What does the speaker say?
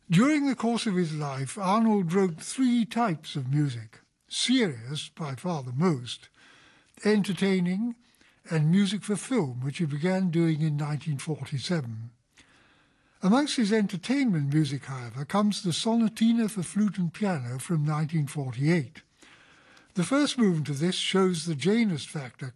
During the course of his life, Arnold wrote three types of music: serious, by far the most, entertaining, and music for film, which he began doing in 1947. Amongst his entertainment music, however, comes the Sonatina for Flute and Piano from 1948. The first movement of this shows the Janus factor